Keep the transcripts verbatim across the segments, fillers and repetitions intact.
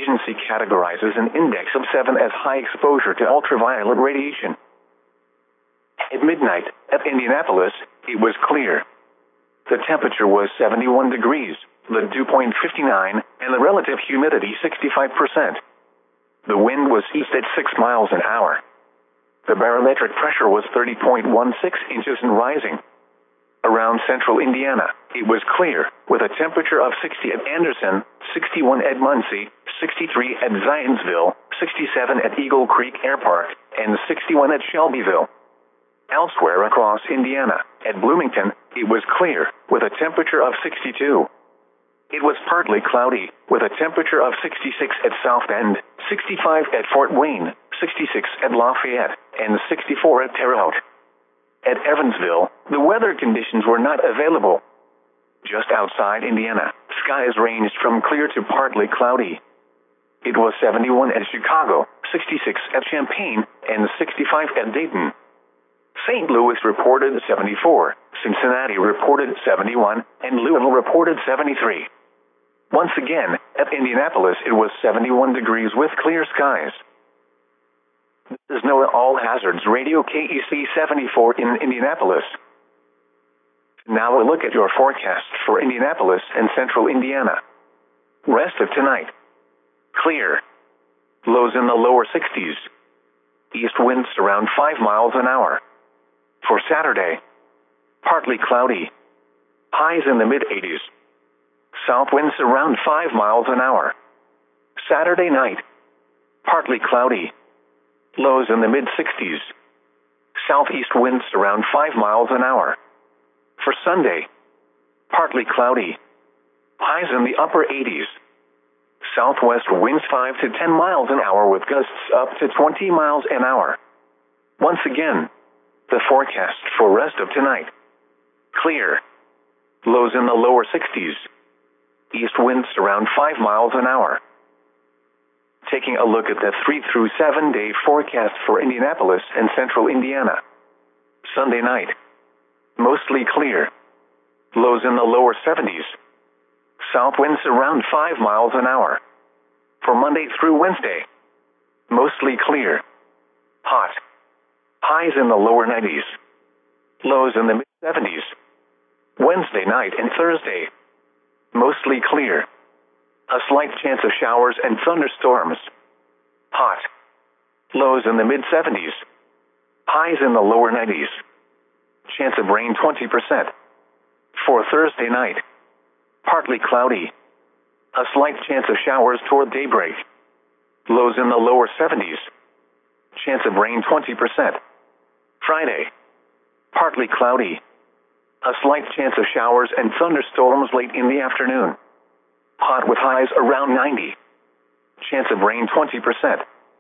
Agency categorizes an index of seven as high exposure to ultraviolet radiation. At midnight, at Indianapolis, it was clear. The temperature was seventy-one degrees, the dew point fifty-nine, and the relative humidity sixty-five percent. The wind was east at six miles an hour. The barometric pressure was thirty point one six inches and rising. Around central Indiana, it was clear, with a temperature of sixty at Anderson, sixty-one at Muncie, sixty-three at Zionsville, sixty-seven at Eagle Creek Air Park, and sixty-one at Shelbyville. Elsewhere across Indiana, at Bloomington, it was clear, with a temperature of sixty-two. It was partly cloudy, with a temperature of sixty-six at South Bend, sixty-five at Fort Wayne, sixty-six at Lafayette, and sixty-four at Terre Haute. At Evansville, the weather conditions were not available. Just outside Indiana, skies ranged from clear to partly cloudy. It was seventy-one at Chicago, sixty-six at Champaign, and sixty-five at Dayton. Saint Louis reported seventy-four, Cincinnati reported seventy-one, and Louisville reported seventy-three. Once again, at Indianapolis it was seventy-one degrees with clear skies. This is NOAA All Hazards Radio K E C seventy-four in Indianapolis. Now a look at your forecast for Indianapolis and central Indiana. Rest of tonight. Clear. Lows in the lower sixties. East winds around five miles an hour. For Saturday, partly cloudy. Highs in the mid-eighties. South winds around five miles an hour. Saturday night, partly cloudy. Lows in the mid-sixties. Southeast winds around five miles an hour. For Sunday, partly cloudy. Highs in the upper eighties. Southwest winds five to ten miles an hour with gusts up to twenty miles an hour. Once again, the forecast for rest of tonight. Clear. Lows in the lower sixties. East winds around five miles an hour. Taking a look at the three through seven day forecast for Indianapolis and central Indiana. Sunday night. Mostly clear. Lows in the lower seventies. South winds around five miles an hour. For Monday through Wednesday. Mostly clear. Hot. Highs in the lower nineties. Lows in the mid-seventies. Wednesday night and Thursday. Mostly clear. A slight chance of showers and thunderstorms. Hot. Lows in the mid-seventies. Highs in the lower nineties. Chance of rain twenty percent. For Thursday night. Partly cloudy. A slight chance of showers toward daybreak. Lows in the lower seventies. Chance of rain twenty percent. Friday. Partly cloudy. A slight chance of showers and thunderstorms late in the afternoon. Hot with highs around ninety. Chance of rain twenty percent.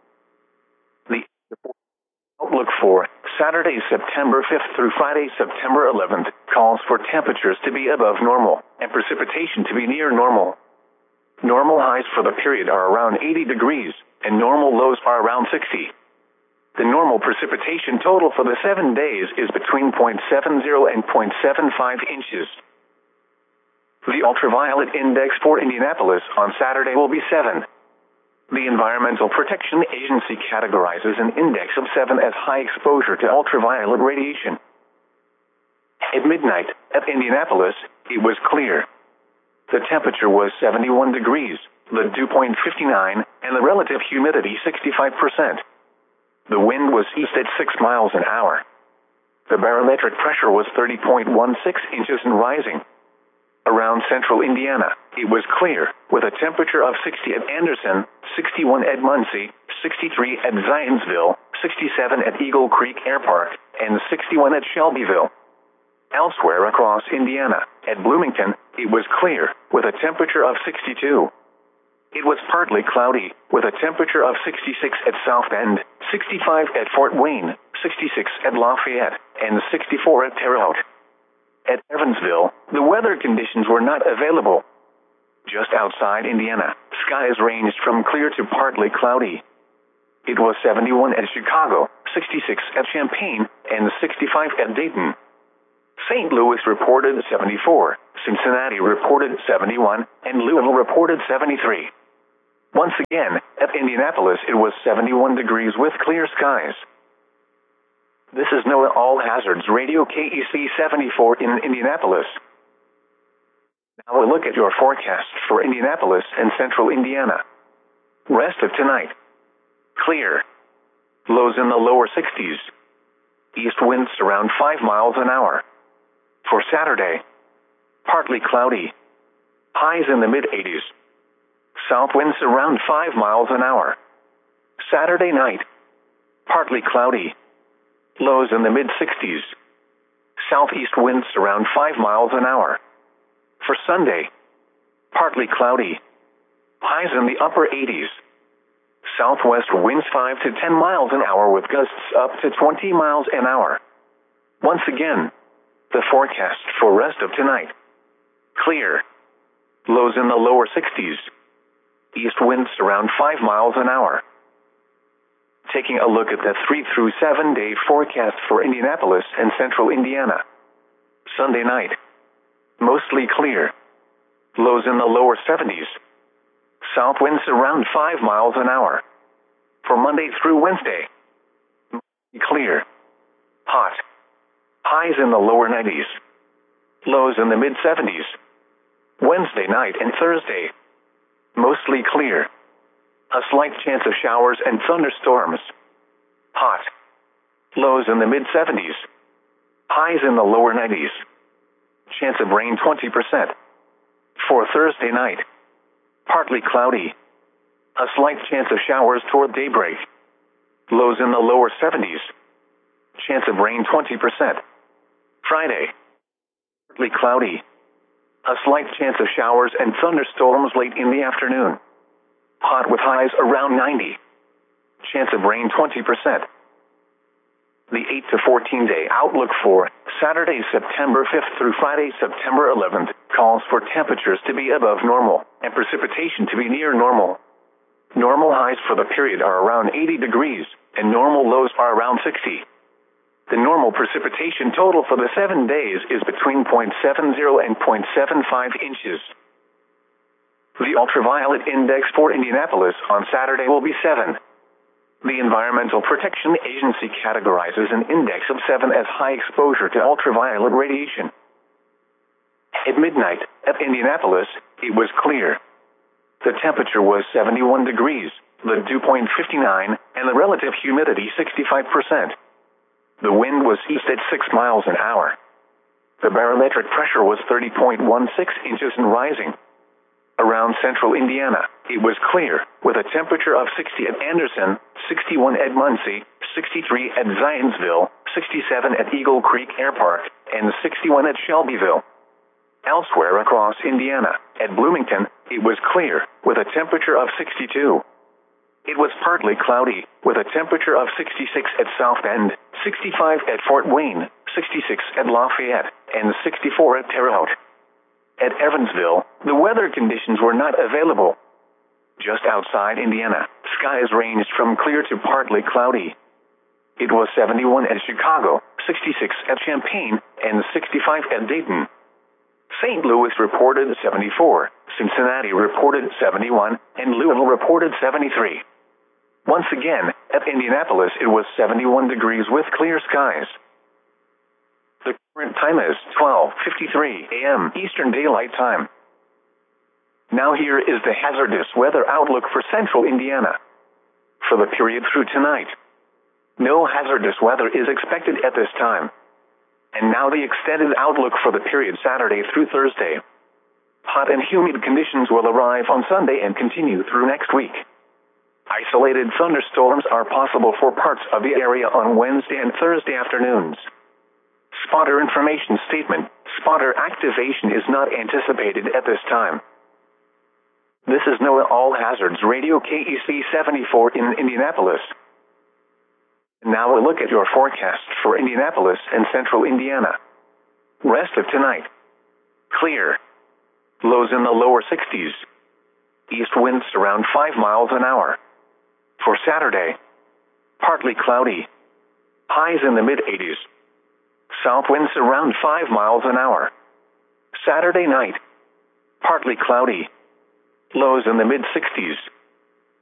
The outlook for Saturday, September fifth through Friday, September eleventh calls for temperatures to be above normal and precipitation to be near normal. Normal highs for the period are around eighty degrees and normal lows are around sixty. The normal precipitation total for the seven days is between zero point seven zero and zero point seven five inches. The ultraviolet index for Indianapolis on Saturday will be seven. The Environmental Protection Agency categorizes an index of seven as high exposure to ultraviolet radiation. At midnight, at Indianapolis, it was clear. The temperature was seventy-one degrees, the dew point fifty-nine, and the relative humidity sixty-five percent. The wind was east at six miles an hour. The barometric pressure was thirty point one six inches and rising. Around central Indiana, it was clear, with a temperature of sixty at Anderson, sixty-one at Muncie, sixty-three at Zionsville, sixty-seven at Eagle Creek Air Park, and sixty-one at Shelbyville. Elsewhere across Indiana, at Bloomington, it was clear, with a temperature of sixty-two. It was partly cloudy, with a temperature of sixty-six at South Bend, sixty-five at Fort Wayne, sixty-six at Lafayette, and sixty-four at Terre Haute. At Evansville, the weather conditions were not available. Just outside Indiana, skies ranged from clear to partly cloudy. It was seventy-one at Chicago, sixty-six at Champaign, and sixty-five at Dayton. Saint Louis reported seventy-four, Cincinnati reported seventy-one, and Louisville reported seventy-three. Once again, at Indianapolis it was seventy-one degrees with clear skies. This is NOAA All Hazards Radio K E C seventy-four in Indianapolis. Now a look at your forecast for Indianapolis and central Indiana. Rest of tonight. Clear. Lows in the lower sixties. East winds around five miles an hour. For Saturday, partly cloudy. Highs in the mid-eighties. South winds around five miles an hour. Saturday night, partly cloudy. Lows in the mid-sixties. Southeast winds around five miles an hour. For Sunday, partly cloudy. Highs in the upper eighties. Southwest winds five to ten miles an hour with gusts up to twenty miles an hour. Once again, the forecast for rest of tonight. Clear. Lows in the lower sixties. East winds around five miles an hour. Taking a look at the three through seven day forecast for Indianapolis and central Indiana. Sunday night. Mostly clear. Lows in the lower seventies. South winds around five miles an hour. For Monday through Wednesday. Clear. Hot. Highs in the lower nineties. Lows in the mid seventies. Wednesday night and Thursday. Mostly clear. A slight chance of showers and thunderstorms. Hot. Lows in the mid seventies. Highs in the lower nineties. Chance of rain twenty percent. For Thursday night. Partly cloudy. A slight chance of showers toward daybreak. Lows in the lower seventies. Chance of rain twenty percent. Friday. Partly cloudy. A slight chance of showers and thunderstorms late in the afternoon. Hot with highs around ninety. Chance of rain twenty percent. The eight to fourteen day outlook for Saturday, September fifth through Friday, September eleventh, calls for temperatures to be above normal and precipitation to be near normal. Normal highs for the period are around eighty degrees, and normal lows are around sixty. The normal precipitation total for the seven days is between zero point seven zero and zero point seven five inches. The ultraviolet index for Indianapolis on Saturday will be seven. The Environmental Protection Agency categorizes an index of seven as high exposure to ultraviolet radiation. At midnight, at Indianapolis, it was clear. The temperature was seventy-one degrees, the dew point fifty-nine, and the relative humidity sixty-five percent. The wind was east at six miles an hour. The barometric pressure was thirty point one six inches and rising. Around central Indiana, it was clear, with a temperature of sixty at Anderson, sixty-one at Muncie, sixty-three at Zionsville, sixty-seven at Eagle Creek Air Park, and sixty-one at Shelbyville. Elsewhere across Indiana, at Bloomington, it was clear, with a temperature of sixty-two. It was partly cloudy, with a temperature of sixty-six at South Bend, sixty-five at Fort Wayne, sixty-six at Lafayette, and sixty-four at Terre Haute. At Evansville, the weather conditions were not available. Just outside Indiana, skies ranged from clear to partly cloudy. It was seventy-one at Chicago, sixty-six at Champaign, and sixty-five at Dayton. Saint Louis reported seventy-four, Cincinnati reported seventy-one, and Louisville reported seventy-three. Once again, at Indianapolis it was seventy-one degrees with clear skies. The current time is twelve fifty-three a m Eastern Daylight Time. Now here is the hazardous weather outlook for central Indiana. For the period through tonight, no hazardous weather is expected at this time. And now the extended outlook for the period Saturday through Thursday. Hot and humid conditions will arrive on Sunday and continue through next week. Isolated thunderstorms are possible for parts of the area on Wednesday and Thursday afternoons. Spotter information statement: spotter activation is not anticipated at this time. This is NOAA All Hazards Radio K E C seventy-four in Indianapolis. Now a look at your forecast for Indianapolis and central Indiana. Rest of tonight. Clear. Lows in the lower sixties. East winds around five miles an hour. For Saturday, partly cloudy. Highs in the mid-eighties. South winds around five miles an hour. Saturday night, partly cloudy. Lows in the mid-sixties.